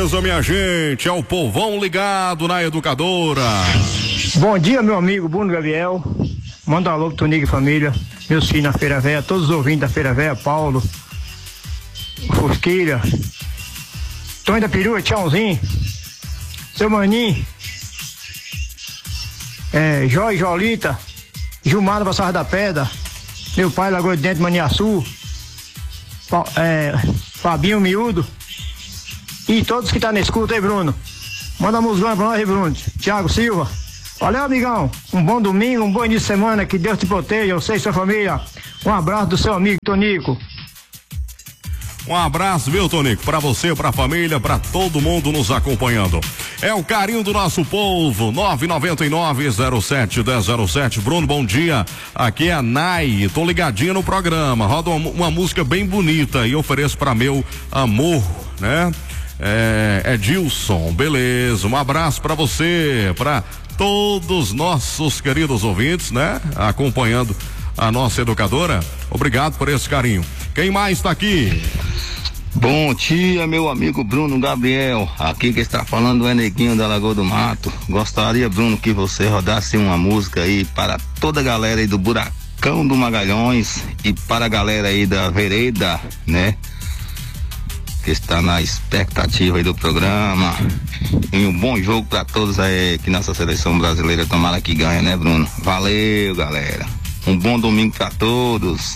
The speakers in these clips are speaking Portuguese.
Beleza, minha gente, é o povão ligado na Educadora. Bom dia, meu amigo Bruno Gabriel. Manda um alô pro Tonico e família, meus filhos na Feira Velha, todos os ouvintes da Feira Velha, Paulo, Fosquilha, Tony da Perua, tchauzinho, seu Maninho, Jó e Jolita, Gilmar da Passagem da Pedra, meu pai Lagoa de Dentro, Maniaçu, Fabinho Miúdo e todos que tá na escuta, aí, Bruno. Manda musgão pra nós aí, Bruno. Thiago Silva. Valeu, amigão. Um bom domingo, um bom início de semana. Que Deus te proteja, você e sua família. Um abraço do seu amigo Tonico. Um abraço, viu, Tonico? Pra você, pra família, pra todo mundo nos acompanhando. É o carinho do nosso povo. 999-07-1007. Bruno, bom dia. Aqui é a Nai. Tô ligadinha no programa. Roda uma música bem bonita e ofereço pra meu amor, né? Edilson, beleza, um abraço pra você, pra todos nossos queridos ouvintes, né? Acompanhando a nossa educadora, obrigado por esse carinho. Quem mais tá aqui? Bom dia, meu amigo Bruno Gabriel, aqui que está falando é Neguinho da Lagoa do Mato. Gostaria, Bruno, que você rodasse uma música aí para toda a galera aí do Buracão do Magalhães e para a galera aí da Vereda, né? Que está na expectativa aí do programa. E um bom jogo para todos aí, que nossa seleção brasileira tomara que ganhe, né, Bruno? Valeu, galera. Um bom domingo para todos.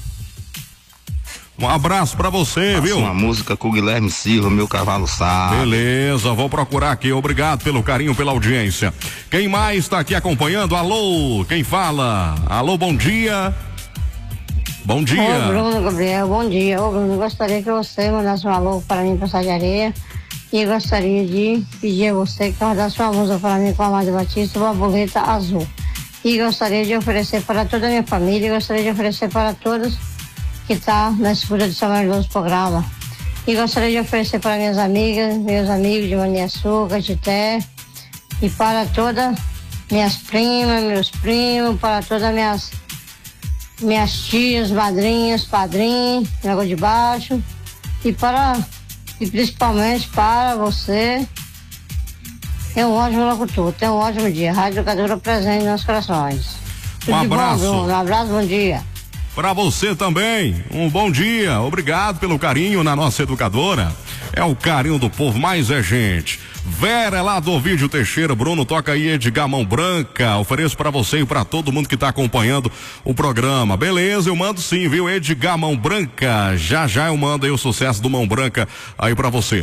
Um abraço pra você, viu? Uma música com o Guilherme Silva, meu cavalo sabe. Beleza, vou procurar aqui. Obrigado pelo carinho, pela audiência. Quem mais tá aqui acompanhando? Alô, quem fala? Alô, bom dia. Bom dia. Ô, Bruno Gabriel, bom dia. Ô, Bruno, gostaria que você mandasse um alô para mim para de Areia. E gostaria de pedir a você que rodasse uma música para mim com a Amado Batista, Borboleta Azul. E gostaria de oferecer para toda a minha família, e gostaria de oferecer para todos que está na escuta de São Maravilhoso programa. E gostaria de oferecer para minhas amigas, meus amigos de Maniaçu, Catité, e para todas minhas primas, meus primos, para todas minhas tias, madrinhas, padrinhos, Lagoa de Baixo, e principalmente para você. Tenha um ótimo locutor, tenha um ótimo dia. Rádio Educadora presente nos nossos corações. Um abraço. Bom, Bruno. Um abraço, bom dia. Para você também, um bom dia. Obrigado pelo carinho na nossa educadora. É o carinho do povo, mas é gente. Vera lá do Ovídio Teixeira, Bruno, toca aí Edgar Mão Branca. Ofereço para você e para todo mundo que tá acompanhando o programa. Beleza, eu mando sim, viu? Edgar Mão Branca. Já eu mando aí o sucesso do Mão Branca aí para você.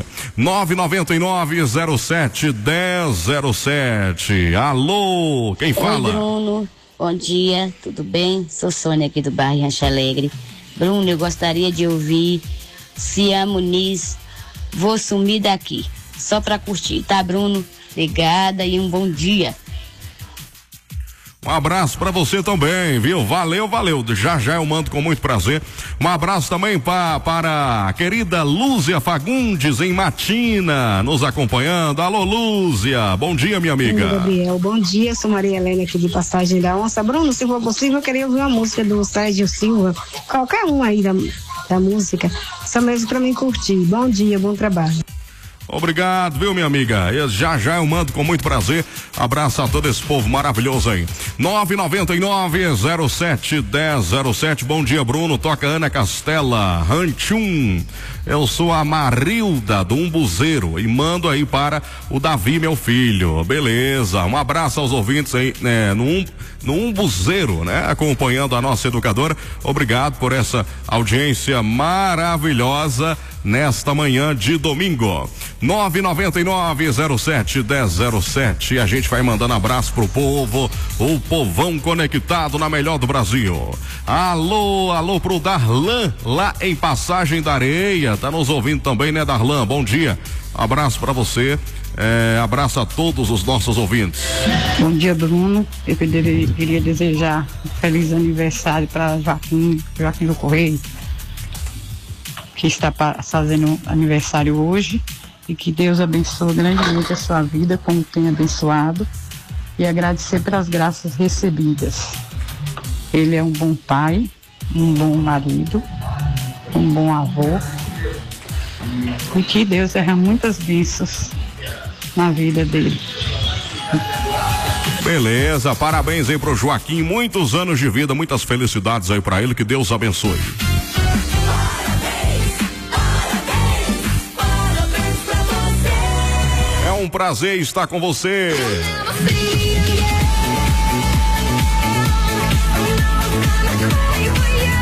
999-07-1007. Alô, quem fala? Oi, Bruno. Bom dia, tudo bem? Sou Sônia aqui do bairro Rancho Alegre. Bruno, eu gostaria de ouvir Cia Muniz, Vou Sumir Daqui. Só pra curtir, tá, Bruno? Obrigada e um bom dia. Um abraço pra você também, viu? Valeu. Já eu mando com muito prazer. Um abraço também para a querida Lúcia Fagundes em Matina, nos acompanhando. Alô, Lúcia. Bom dia, minha amiga. Gabriel, bom dia. Sou Maria Helena aqui de Passagem da Onça. Bruno, se for possível, eu queria ouvir uma música do Sérgio Silva. Qualquer um aí da música. Só mesmo pra mim curtir. Bom dia, bom trabalho. Obrigado, viu, minha amiga? Já eu mando com muito prazer. Abraço a todo esse povo maravilhoso aí. 999-07-1007. Bom dia, Bruno. Toca Ana Castela, Ranchum. Eu sou a Marilda do Umbuzeiro e mando aí para o Davi, meu filho. Beleza. Um abraço aos ouvintes aí, né, no Umbuzeiro, né? Acompanhando a nossa educadora. Obrigado por essa audiência maravilhosa nesta manhã de domingo. 999-07-1007. E a gente vai mandando abraço pro povo, o povão conectado na melhor do Brasil. Alô pro Darlan, lá em Passagem da Areia. Tá nos ouvindo também, né, Darlan? Bom dia. Abraço pra você. Abraço a todos os nossos ouvintes. Bom dia, Bruno. Eu queria desejar um feliz aniversário para Joaquim do Correio, que está fazendo aniversário hoje, e que Deus abençoe grandemente a sua vida, como tem abençoado, e agradecer pelas graças recebidas. Ele é um bom pai, um bom marido, um bom avô, E que Deus derrame muitas bênçãos na vida dele. Beleza, parabéns aí pro Joaquim, muitos anos de vida, muitas felicidades aí pra ele, que Deus abençoe. É um prazer estar com você.